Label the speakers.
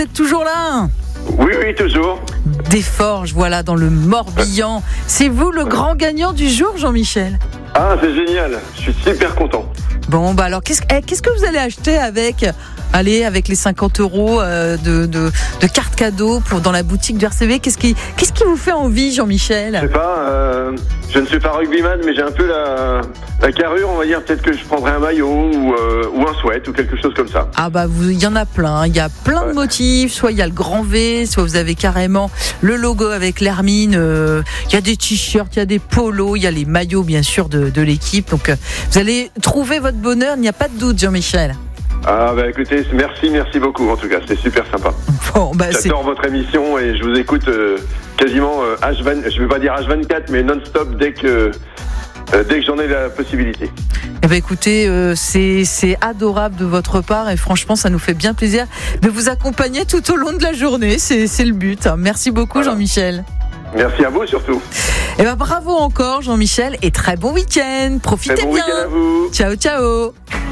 Speaker 1: êtes toujours là?
Speaker 2: Oui, toujours.
Speaker 1: Des Forges, voilà, dans le Morbihan. C'est vous le grand gagnant du jour, Jean-Michel?
Speaker 2: Ah, c'est génial. Je suis super content.
Speaker 1: Bon, bah alors, qu'est-ce que vous allez acheter avec les 50 € de cartes cadeaux dans la boutique du RCV? Qu'est-ce qui vous fait envie, Jean-Michel?
Speaker 2: Je sais pas, je ne suis pas rugbyman, mais j'ai un peu la carrure, on va dire. Peut-être que je prendrais un maillot ou un sweat ou quelque chose comme ça.
Speaker 1: Ah bah, il y en a plein. Il y a plein de motifs. Soit il y a le grand V, soit vous avez carrément le logo avec l'hermine. Il y a des t-shirts, il y a des polos, il y a les maillots, bien sûr, de l'équipe. Donc, vous allez trouver votre bonheur, il n'y a pas de doute, Jean-Michel.
Speaker 2: Ah bah écoutez, merci beaucoup en tout cas, c'est super sympa.
Speaker 1: Bon, bah,
Speaker 2: j'adore votre émission et je vous écoute quasiment H20, je vais pas dire H24, mais non-stop dès que j'en ai la possibilité.
Speaker 1: Eh ben écoutez, c'est adorable de votre part et franchement ça nous fait bien plaisir de vous accompagner tout au long de la journée, c'est le but. Merci beaucoup, voilà. Jean-Michel.
Speaker 2: Merci à vous surtout.
Speaker 1: Eh ben bravo encore, Jean-Michel, et très bon week-end. Profitez bien.
Speaker 2: Week-end à vous.
Speaker 1: Ciao.